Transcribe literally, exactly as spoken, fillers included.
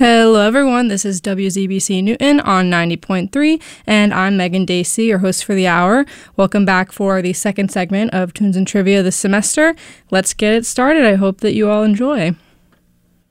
Hello everyone, this is W Z B C Newton on ninety point three, and I'm Megan Dacey, your host for the hour. Welcome back for the second segment of Tunes and Trivia this semester. Let's get it started. I hope that you all enjoy.